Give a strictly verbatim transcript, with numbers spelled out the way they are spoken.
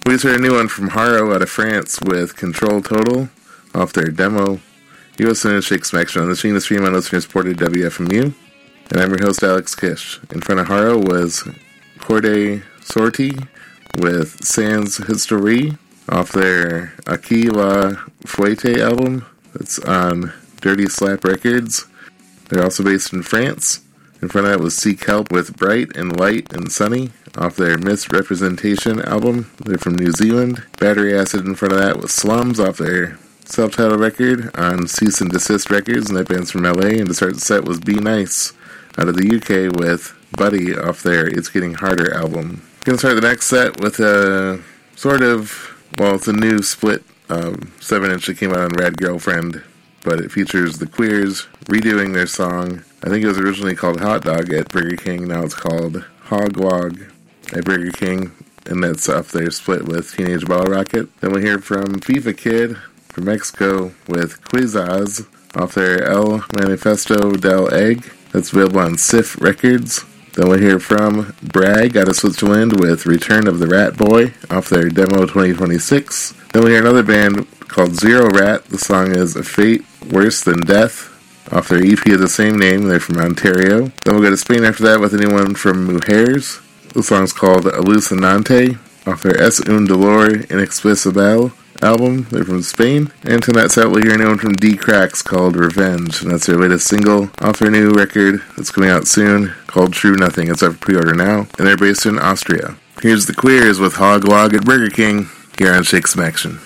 We just heard a new one from Haro out of France with Control Total off their demo. You listen to Shake Smack on the Stream, the stream on listener-supported W F M U. And I'm your host, Alex Kish. In front of Haro was Corday Sorti with Sans History off their Aquí La Fuente album. That's on Dirty Slap Records. They're also based in France. In front of that was Seek Help with Bright and Light and Sunny off their Misrepresentation album. They're from New Zealand. Battery Acid in front of that was Slums off their self-titled record on Cease and Desist Records, and that band's from L A. And to start the set was Be Nice out of the U K with Buddy off their It's Getting Harder album. Gonna start the next set with a sort of, well, it's a new split um, seven inch that came out on Rad Girlfriend, but it features the Queers redoing their song. I think it was originally called Hot Dog at Burger King, now it's called Hog Wog at Burger King, and that's off their split with Teenage Bottle Rocket. Then we'll hear from FIFA Kid from Mexico with Quizaz off their El Manifesto del Egg. That's available on Sif Records. Then we'll hear from Bragg out of Switzerland with Return of the Rat Boy off their Demo twenty twenty-six. Then we'll hear another band called Zero Rat. The song is A Fate Worse Than Death off their E P of the same name. They're from Ontario. Then we'll go to Spain after that with a new one from Mujeres. The song's called Alucinante off their Es un Dolor Inexplicable album. They're from Spain. And tonight set we'll hear a new one from D-Cracks called Revenge, and that's their latest single off their new record that's coming out soon called True Nothing. It's up for pre-order now, and they're based in Austria. Here's the Queers with Hog Wog at Burger King here on Shake Some Action.